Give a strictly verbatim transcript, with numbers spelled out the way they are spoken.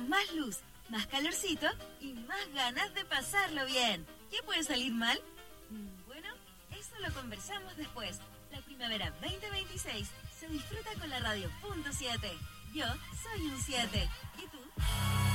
más luz, más calorcito y más ganas de pasarlo bien. ¿Qué puede salir mal? Bueno, eso lo conversamos después. La primavera veinte veintiséis se disfruta con la radio punto siete. Yo soy un siete. ¿Y tú?